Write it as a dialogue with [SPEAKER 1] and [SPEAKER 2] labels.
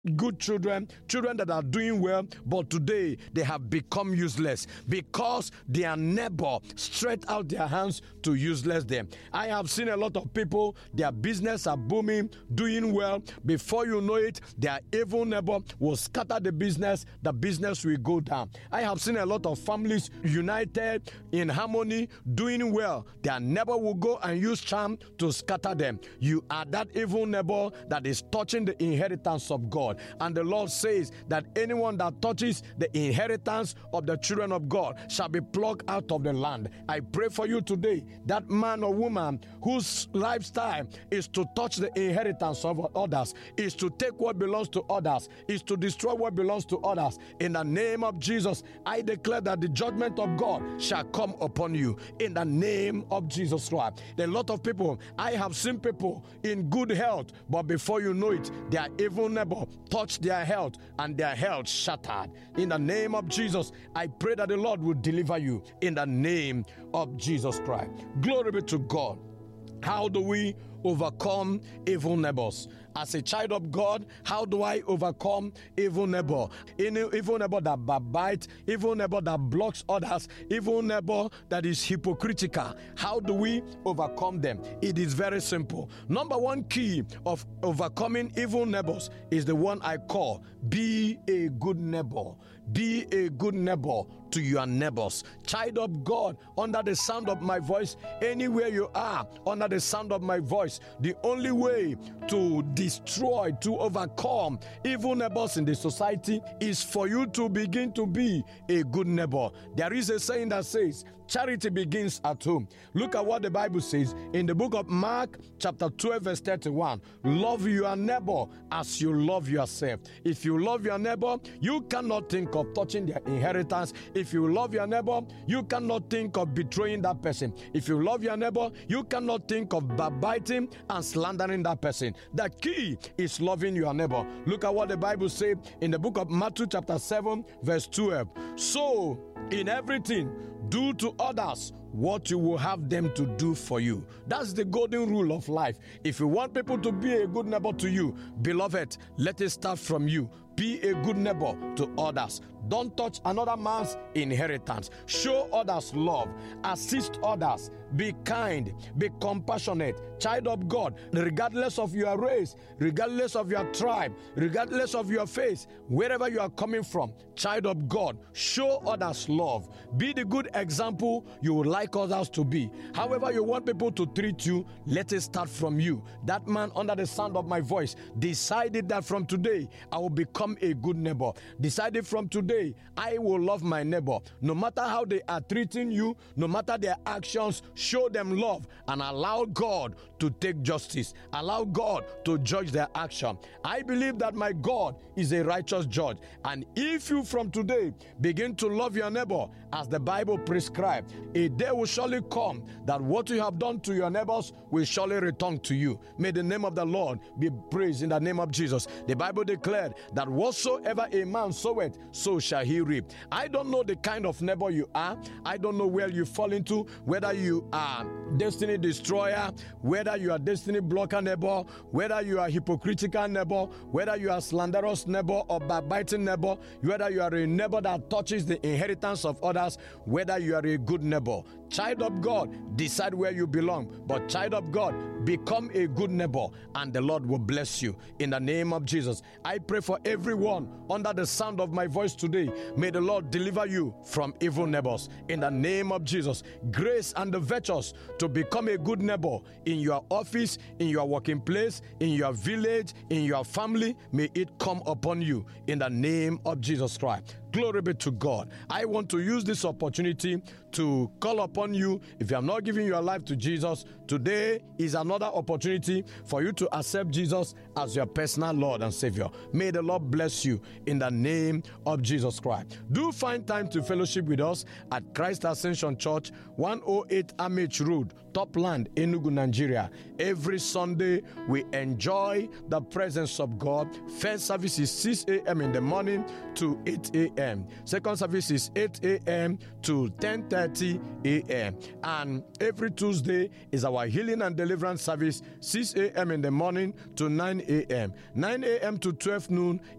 [SPEAKER 1] good children that are doing well, but today they have become useless because their neighbor stretched out their hands to useless them. I have seen a lot of people, their business are booming, doing well. Before you know it, their evil neighbor will scatter the business will go down. I have seen a lot of families united in harmony, doing well. Their neighbor will go and use charm to scatter them. You are that evil neighbor that is touching the inheritance of God. And the Lord says that anyone that touches the inheritance of the children of God shall be plucked out of the land. I pray for you today, that man or woman whose lifestyle is to touch the inheritance of others, is to take what belongs to others, is to destroy what belongs to others. In the name of Jesus, I declare that the judgment of God shall come upon you. In the name of Jesus Christ. There are a lot of people, I have seen people in good health, but before you know it, their evil neighbor touched their health and their health shattered. In the name of Jesus, I pray that the Lord will deliver you in the name of Jesus Christ. Glory be to God. How do we overcome evil neighbors? As a child of God, how do I overcome evil neighbor? Evil neighbor that backbites, evil neighbor that blocks others, evil neighbor that is hypocritical. How do we overcome them? It is very simple. Number one key of overcoming evil neighbors is the one I call be a good neighbor. Be a good neighbor to your neighbors. Child of God, under the sound of my voice, anywhere you are, under the sound of my voice, the only way to destroy, to overcome evil neighbors in the society is for you to begin to be a good neighbor. There is a saying that says, charity begins at home. Look at what the Bible says in the book of Mark, chapter 12, verse 31. Love your neighbor as you love yourself. If you love your neighbor, you cannot think of touching their inheritance. If you love your neighbor, you cannot think of betraying that person. If you love your neighbor, you cannot think of backbiting and slandering that person. The key is loving your neighbor. Look at what the Bible says in the book of Matthew chapter 7 verse 12. So in everything, do to others what you will have them to do for you. That's the golden rule of life. If you want people to be a good neighbor to you, beloved, let it start from you. Be a good neighbor to others. Don't touch another man's inheritance. Show others love. Assist others. Be kind. Be compassionate. Child of God, regardless of your race, regardless of your tribe, regardless of your faith, wherever you are coming from, child of God, show others love. Be the good example you would like others to be. However you want people to treat you, let it start from you. That man under the sound of my voice decided that from today, I will become a good neighbor. Decided from today, I will love my neighbor. No matter how they are treating you, no matter their actions, show them love and allow God to take justice. Allow God to judge their action. I believe that my God is a righteous judge. And if you from today begin to love your neighbor as the Bible prescribes, a day will surely come that what you have done to your neighbors will surely return to you. May the name of the Lord be praised in the name of Jesus. The Bible declared that whatsoever a man soweth, so shall he reap. I don't know the kind of neighbor you are. I don't know where you fall into, whether you are destiny destroyer, whether you are destiny blocker neighbor, whether you are hypocritical neighbor, whether you are slanderous neighbor or backbiting neighbor, whether you are a neighbor that touches the inheritance of others, whether you are a good neighbor. Child of God, decide where you belong. But child of God, become a good neighbor and the Lord will bless you. In the name of Jesus, I pray for everyone under the sound of my voice today. May the Lord deliver you from evil neighbors. In the name of Jesus, grace and the virtues to become a good neighbor in your office, in your working place, in your village, in your family, may it come upon you in the name of Jesus Christ. Glory be to God. I want to use this opportunity to call upon you. If you have not given your life to Jesus, today is another opportunity for you to accept Jesus as your personal Lord and Savior. May the Lord bless you in the name of Jesus Christ. Do find time to fellowship with us at Christ Ascension Church, 108 Amich Road, Topland, Enugu, Nigeria. Every Sunday, we enjoy the presence of God. First service is 6 a.m. in the morning to 8 a.m. Second service is 8 a.m. to 10:30 a.m. And every Tuesday is our healing and deliverance service, 6 a.m. in the morning to 9 a.m. 9 a.m. to 12 noon